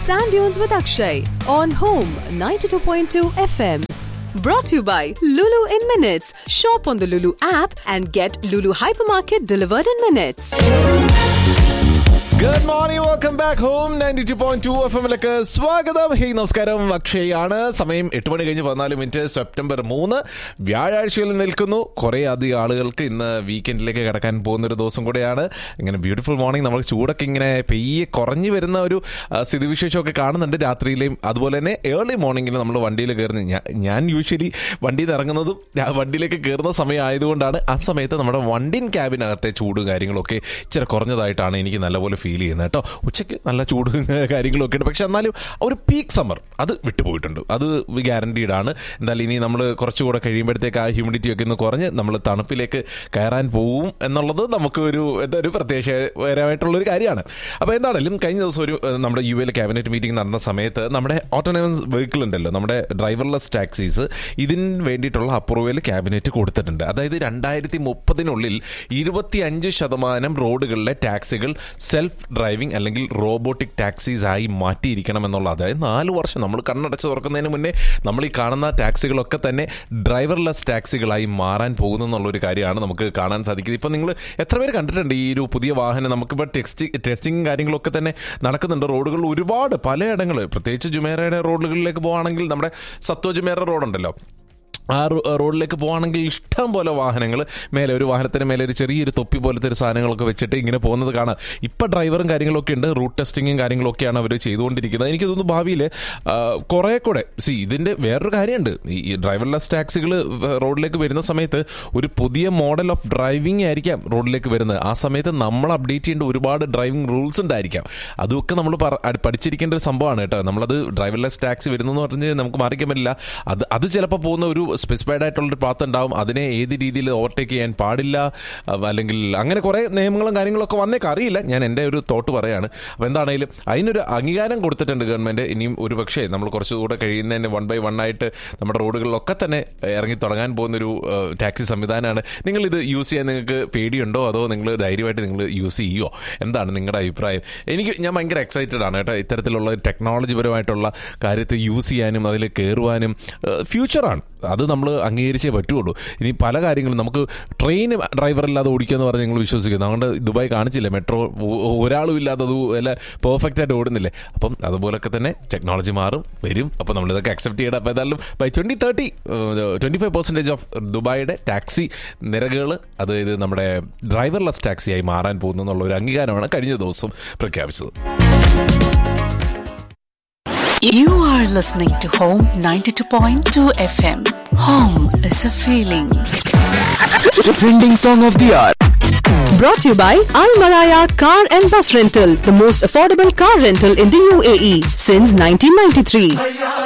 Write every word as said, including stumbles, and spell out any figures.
Sand Dunes with Akshay on Home ninety-two point two F M. Brought to you by Lulu in Minutes. Shop on the Lulu app and get Lulu Hypermarket delivered in minutes. Good morning, welcome back home ninety-two point two F M-ലേക്ക് സ്വാഗതം. Hey നമസ്കാരം, അക്ഷയ് ആണ്. സമയം എട്ട് മണി കഴിഞ്ഞ് പതിനാല് minute. September മൂന്ന് വ്യാഴാഴ്ചയിൽ നിൽക്കുന്നു. കുറേ അധികം ആളുകൾക്ക് ഇന്ന് വീക്കെൻഡിലേക്ക് കിടക്കാൻ പോകുന്നൊരു ദിവസം കൂടെയാണ്. ഇങ്ങനെ ബ്യൂട്ടിഫുൾ മോർണിംഗ്. നമ്മൾ ചൂടൊക്കെ ഇങ്ങനെ പെയ്യെ കുറഞ്ഞു വരുന്ന ഒരു സ്ഥിതിവിശേഷമൊക്കെ കാണുന്നുണ്ട് രാത്രിയിലെയും. അതുപോലെ തന്നെ ഏർലി മോർണിംഗിൽ നമ്മൾ വണ്ടിയിൽ കയറുന്ന ഞാൻ യൂഷ്വലി വണ്ടിയിൽ നിന്ന് ഇറങ്ങുന്നതും വണ്ടിയിലേക്ക് കയറുന്ന സമയം ആയതുകൊണ്ടാണ് ആ സമയത്ത് നമ്മുടെ വണ്ടിൻ ക്യാബിനകത്തെ ചൂട് കാര്യങ്ങളൊക്കെ ഇച്ചിരി കുറഞ്ഞതായിട്ടാണ് എനിക്ക് നല്ലപോലെ ഫീൽ ചെയ്യുന്നത് കേട്ടോ. ഉച്ചയ്ക്ക് നല്ല ചൂട് കാര്യങ്ങളൊക്കെ ഉണ്ട്, പക്ഷെ എന്നാലും ഒരു പീക്ക് സമ്മർ അത് വിട്ടുപോയിട്ടുണ്ട്. അത് ഗ്യാരണ്ടീഡ് ആണ്. എന്തായാലും ഇനി നമ്മൾ കുറച്ചുകൂടെ കഴിയുമ്പോഴത്തേക്ക് ആ ഹ്യൂമിഡിറ്റി ഒക്കെ ഒന്ന് കുറഞ്ഞ് നമ്മൾ തണുപ്പിലേക്ക് കയറാൻ പോവും എന്നുള്ളത് നമുക്ക് ഒരു ഒരു പ്രത്യേകപരമായിട്ടുള്ളൊരു കാര്യമാണ്. അപ്പോൾ എന്താണെങ്കിലും കഴിഞ്ഞ ദിവസം ഒരു നമ്മുടെ യു എയിലെ ക്യാബിനറ്റ് മീറ്റിംഗ് നടന്ന സമയത്ത് നമ്മുടെ ഓട്ടോണമസ് വെഹിക്കിൾ ഉണ്ടല്ലോ, നമ്മുടെ ഡ്രൈവർലെസ് ടാക്സീസ്, ഇതിന് വേണ്ടിയിട്ടുള്ള അപ്രൂവൽ ക്യാബിനറ്റ് കൊടുത്തിട്ടുണ്ട്. അതായത് രണ്ടായിരത്തി മുപ്പതിനുള്ളിൽ ഇരുപത്തി അഞ്ച് ശതമാനം റോഡുകളിലെ ടാക്സികൾ സെൽഫ് ഡ്രൈവിംഗ് അല്ലെങ്കിൽ റോബോട്ടിക് ടാക്സീസ് ആയി മാറ്റിയിരിക്കണം എന്നുള്ള. അതായത് നാല് വർഷം നമ്മൾ കണ്ണടച്ച് തുറക്കുന്നതിന് മുന്നേ നമ്മൾ ഈ കാണുന്ന ടാക്സികളൊക്കെ തന്നെ ഡ്രൈവർലെസ് ടാക്സികളായി മാറാൻ പോകുന്നു എന്നുള്ളൊരു കാര്യമാണ് നമുക്ക് കാണാൻ സാധിക്കുന്നത്. ഇപ്പം നിങ്ങൾ എത്ര പേര് കണ്ടിട്ടുണ്ട് ഈ ഒരു പുതിയ വാഹനം? നമുക്കിപ്പോൾ ടെക്സ്റ്റ് ടെസ്റ്റിംഗ് കാര്യങ്ങളൊക്കെ തന്നെ നടക്കുന്നുണ്ട്. റോഡുകളിൽ ഒരുപാട് പലയിടങ്ങൾ, പ്രത്യേകിച്ച് ജുമേറയുടെ റോഡുകളിലേക്ക് പോകുകയാണെങ്കിൽ നമ്മുടെ സത്വ ജുമേറ റോഡുണ്ടല്ലോ, ആ റോഡിലേക്ക് പോകുകയാണെങ്കിൽ ഇഷ്ടം പോലെ വാഹനങ്ങൾ മേലെ, ഒരു വാഹനത്തിന് മേലെ ഒരു ചെറിയൊരു തൊപ്പി പോലത്തെ ഒരു സാധനങ്ങളൊക്കെ വെച്ചിട്ട് ഇങ്ങനെ പോകുന്നത് കാണാം. ഇപ്പം ഡ്രൈവറും കാര്യങ്ങളൊക്കെ ഉണ്ട്, റൂട്ട് ടെസ്റ്റിങ്ങും കാര്യങ്ങളൊക്കെയാണ് അവർ ചെയ്തുകൊണ്ടിരിക്കുന്നത്. എനിക്ക് തോന്നുന്നു ഭാവിയിൽ കുറേ കൂടെ സി ഇതിൻ്റെ വേറൊരു കാര്യമുണ്ട്. ഈ ഡ്രൈവർലെസ് ടാക്സികൾ റോഡിലേക്ക് വരുന്ന സമയത്ത് ഒരു പുതിയ മോഡൽ ഓഫ് ഡ്രൈവിംഗ് ആയിരിക്കാം റോഡിലേക്ക് വരുന്നത്. ആ സമയത്ത് നമ്മൾ അപ്ഡേറ്റ് ചെയ്യേണ്ട ഒരുപാട് ഡ്രൈവിംഗ് റൂൾസ് ഉണ്ടായിരിക്കാം. അതൊക്കെ നമ്മൾ പഠിച്ചിരിക്കേണ്ട ഒരു സംഭവമാണ് കേട്ടോ. നമ്മളത് ഡ്രൈവർലെസ് ടാക്സി വരുന്നതെന്ന് പറഞ്ഞ് നമുക്ക് മാറിക്കാൻ പറ്റില്ല. അത് അത് ചിലപ്പോൾ പോകുന്ന ഒരു സ്പെസിഫൈഡ് ആയിട്ടുള്ളൊരു പാത്ത് ഉണ്ടാവും. അതിനെ ഏത് രീതിയിൽ ഓവർടേക്ക് ചെയ്യാൻ പാടില്ല, അല്ലെങ്കിൽ അങ്ങനെ കുറേ നിയമങ്ങളും കാര്യങ്ങളൊക്കെ വന്നേക്ക് അറിയില്ല. ഞാൻ എൻ്റെ ഒരു തോട്ട് പറയാണ്. അപ്പോൾ എന്താണെങ്കിലും അതിനൊരു അംഗീകാരം കൊടുത്തിട്ടുണ്ട് ഗവൺമെൻറ്. ഇനിയും ഒരു പക്ഷേ നമ്മൾ കുറച്ചുകൂടെ കഴിയുന്നതിന് വൺ ബൈ വൺ ആയിട്ട് നമ്മുടെ റോഡുകളിലൊക്കെ തന്നെ ഇറങ്ങി തുടങ്ങാൻ പോകുന്നൊരു ടാക്സി സംവിധാനമാണ്. നിങ്ങളിത് യൂസ് ചെയ്യാൻ നിങ്ങൾക്ക് പേടിയുണ്ടോ, അതോ നിങ്ങൾ ധൈര്യമായിട്ട് നിങ്ങൾ യൂസ് ചെയ്യുമോ? എന്താണ് നിങ്ങളുടെ അഭിപ്രായം? എനിക്ക് ഞാൻ ഭയങ്കര എക്സൈറ്റഡ് ആണ് കേട്ടോ ഇത്തരത്തിലുള്ള ടെക്നോളജിപരമായിട്ടുള്ള കാര്യത്തെ യൂസ് ചെയ്യാനും അതിൽ കയറുവാനും. ഫ്യൂച്ചറാണ് അത്, നമ്മൾ അംഗീകരിച്ചേ പറ്റുള്ളൂ. ഇനി പല കാര്യങ്ങളും നമുക്ക് ട്രെയിൻ ഡ്രൈവറില്ലാതെ ഓടിക്കുക പറഞ്ഞ് നിങ്ങൾ വിശ്വസിക്കുന്നു. അതുകൊണ്ട് ദുബായ് കാണിച്ചില്ലേ, മെട്രോ ഒരാളും ഇല്ലാതെ അത് വല്ല പെർഫെക്റ്റ് ആയിട്ട് ഓടുന്നില്ലേ? അപ്പം അതുപോലൊക്കെ തന്നെ ടെക്നോളജി മാറും, വരും. അപ്പം നമ്മളിതൊക്കെ അക്സെപ്റ്റ് ചെയ്യണം. അപ്പോൾ ഏതായാലും by twenty thirty twenty five percentage of ദുബായിയുടെ taxi നിരക്കുകൾ അതായത് നമ്മുടെ ഡ്രൈവർലെസ് ടാക്സിയായി മാറാൻ പോകുന്നു എന്നുള്ള ഒരു അംഗീകാരമാണ് കഴിഞ്ഞ ദിവസം പ്രഖ്യാപിച്ചത്. You are listening to Home ninety-two point two F M. Home is a feeling. Trending song of the hour. Brought to you by Al Maraya Car and Bus Rental, the most affordable car rental in the U A E since nineteen ninety-three.